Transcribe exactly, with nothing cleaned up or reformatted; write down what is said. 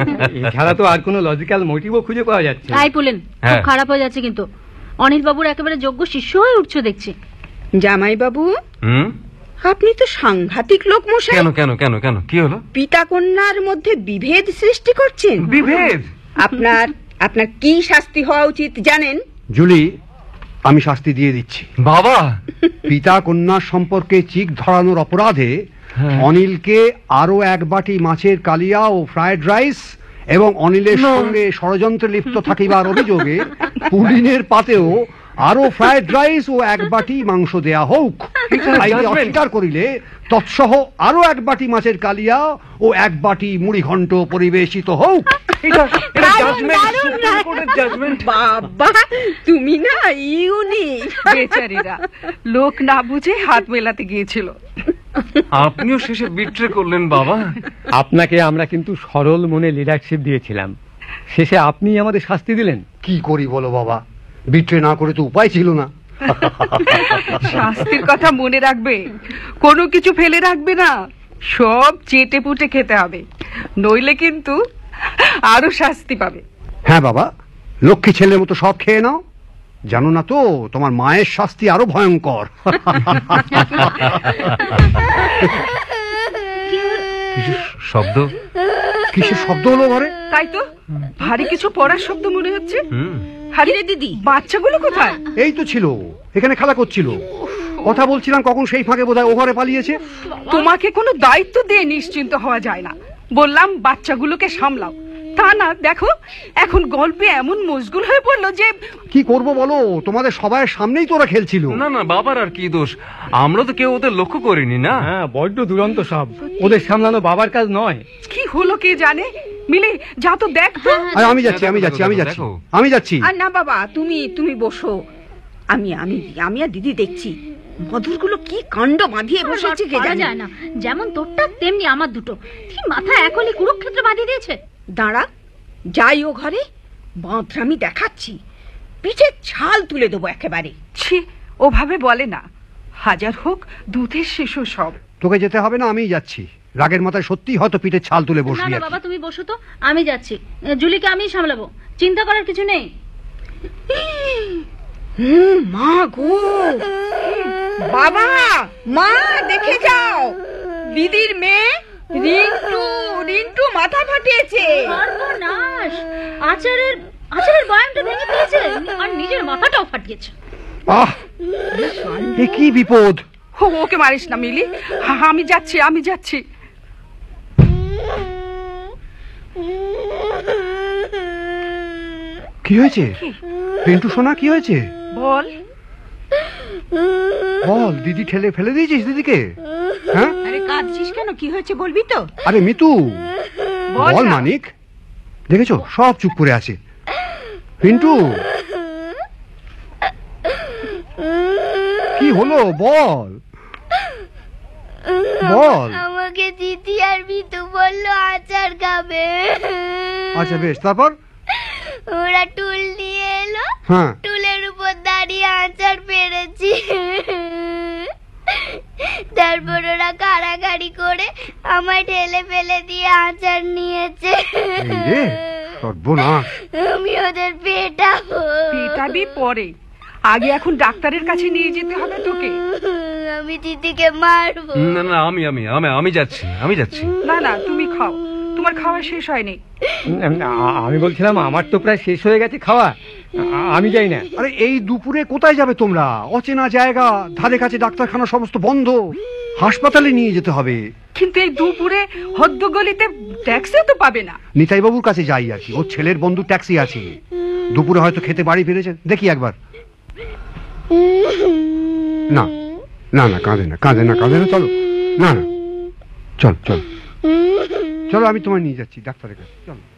এছাড়া তো আর কোনো লজিক্যাল মোটিভও খুঁজে পাওয়া যাচ্ছে না। তাই বলেন, খুব খারাপ হয়ে যাচ্ছে কিন্তু। অনিল বাবুর একেবারে যোগ্য শিষ্য হয়ে উঠছো দেখছি। জামাই বাবু, হুম, আপনি তো সাংঘাতিক লোক মশাই। কেন কেন কেন কেন কি হলো? পিতা কন্যার মধ্যে বিভেদ সৃষ্টি করছেন। বিভেদ? আপনার আপনার কি শাস্তি হওয়া উচিত জানেন? জুলি, আমি শাস্তি দিয়ে দিচ্ছি। বাবা, পিতা কন্যা সম্পর্কে চিক ধরানোর অপরাধে অনিলকে আরো এক বাটি মাছের কালিয়া ও ফ্রাইড রাইস এবং অনিলের সঙ্গে ষড়যন্ত্রে লিপ্ত থাকিবার অভিযোগে পুডিনের পাতেও আরো ফ্রাইড রাইস ও এক বাটি মাংস দেয়া হোক। অস্বীকার করিলে তৎসহ আরো এক বাটি মাছের কালিয়া ও এক বাটি মুড়ি ঘন্ট পরিবেশিত হোক। বাবা, তুমি না ইউনিক। বেচারিরা লোক না বুঝে হাত মেলাতে গিয়েছিল। আপনিও শেষে বিট্রে করলেন বাবা। আপনাকে আমরা কিন্তু সরল মনে লিডারশিপ দিয়েছিলাম, শেষে আপনি আমাদের শাস্তি দিলেন। কি করি বলো বাবা, বিট্রে না করে তো উপায় ছিল না। শাস্তির কথা মনে রাখবে, কোনো কিছু ফেলে রাখবে না, সব চেটে পুটে খেতে হবে, নইলে কিন্তু আরো শাস্তি পাবে। হ্যাঁ বাবা, লক্ষ্মী ছেলের মতো সব খেয়ে নাও। জানো না তো তোমার মায়ের শাস্তি আরো ভয়ঙ্কর। শব্দ? কিসের শব্দ হলো ঘরে? তাই তো, ভারী কিছু পড়ার শব্দ মনে হচ্ছে। হারিয়ে দিদি, বাচ্চাগুলো কোথায়? এই তো ছিল, এখানে খেলা করছিল। কথা বলছিলাম কখন সেই ফাঁকে বোধহয় ও ঘরে পালিয়েছে। তোমাকে কোনো দায়িত্ব দিয়ে নিশ্চিন্ত হওয়া যায় না। বললাম বাচ্চাগুলোকে সামলাও, তা না, দেখো এখন গল্পে এমন মশগুল হয়ে পড়লো যে কি করব বলো, তোমাদের সবার সামনেই তোরা খেলছিল। না না, বাবার আর কি দোষ, আমরা তো কেউ ওদের লক্ষ্য করিনি না। হ্যাঁ, বড্ড দুরন্ত সব, ওদের সামলানো বাবার কাজ নয়। কি হলো কে জানে। মিলে যা তো দেখ। আমি যাচ্ছি আমি যাচ্ছি আমি যাচ্ছি আমি যাচ্ছি আর না বাবা, তুমি তুমি বসো, আমি আমি আমি আর দিদি দেখছি। মধুরগুলো কি কাণ্ড বাঁধিয়ে বসেছে কে জানে। যায় না, যেমন তোরটা তেমনি আমার দুটো, কি মাথা একলি কুরুক্ষেত্র বাঁধিয়ে দিয়েছে। দাঁড়া, যাই ও ঘরে, বাঁধরামি দেখাচ্ছি, পিঠের ছাল তুলে দেবো একেবারে। ছি, ওভাবে বলে না, হাজার হোক দুধের শিশু সব। তোকে যেতে হবে না, আমিই যাচ্ছি। রাগের মাথায় সত্যি হয়তো পিঠের ছাল তুলে বসবি। না বাবা, তুমি বসো তো, আমি যাচ্ছি। জুলিকে আমি সামলাবো, চিন্তা করার কিছু নেই। হুম, মা গো, বাবা মা দেখে যাও, দিদির মেয়ে রিন্টু রিন্টু মাথা ফাটিয়েছে। সর্বনাশ, আচারের আচারের বয়ামটা ভেঙে দিয়েছে আর নিজের মাথাটাও ফাটিয়েছে। আহ, এ কি বিপদ। ওকে মারিস না মিলি, আমি যাচ্ছি আমি যাচ্ছি। কি হয়েছে রিন্টু সোনা, কি হয়েছে বল বল। দিদি ঠেলে ফেলে দিয়েছিস দিদিকে? হ্যাঁ, আরে কাঁদছিস কেন, কি হয়েছে বলবি তো? আরে মিতু বল। মানিক, দেখেছো সব চুপ করে আছে। রিন্টু কি হলো বল বল। আমাকে দিদি আর মিতু বললো আচার খাবে। আচ্ছা বেশ, তারপর? ওরা টুল নিয়ে এলো, হ্যাঁ, টুলের উপর দাঁড়িয়ে আচার পেরেছি। তারপর ওরা কাড়াকাড়ি করে আমায় ঠেলে ফেলে দিয়ে আচার নিয়েছে। সর্বনাশ। আমি ওদের পেটাবো। পেটাবি পরে, আগে এখন ডাক্তারের কাছে নিয়ে যেতে হবে তোকে। আমি দিদিকে মারবো। না না, আমি আমি আমি আমি যাচ্ছি আমি যাচ্ছি না না, তুমি খাও, তোমার খাওয়া শেষ হয়নি। আমি বলছিলাম আমার তো প্রায় শেষ হয়ে গেছে খাওয়া, আমি যাই না। আরে এই দুপুরে কোথায় যাবে তোমরা? অচেনা জায়গা, ধারে কাছে ডাক্তারখানা সমস্ত বন্ধ, হাসপাতালে নিয়ে যেতে হবে। কিন্তু এই দুপুরে হদ্দ গলিতে ট্যাক্সিও তো পাবে না। নিতাই বাবুর কাছে যাই আর কি, ওর ছেলের বন্ধু ট্যাক্সি আছে, দুপুরে হয়তো খেতে বাড়ি ফিরেছে, দেখি একবার। না না না, কাঁদে না কাঁদে না কাঁদে না, চলো না না, চল চল চলো, আমি তোমায় নিয়ে যাচ্ছি ডাক্তারের কাছে, চলো।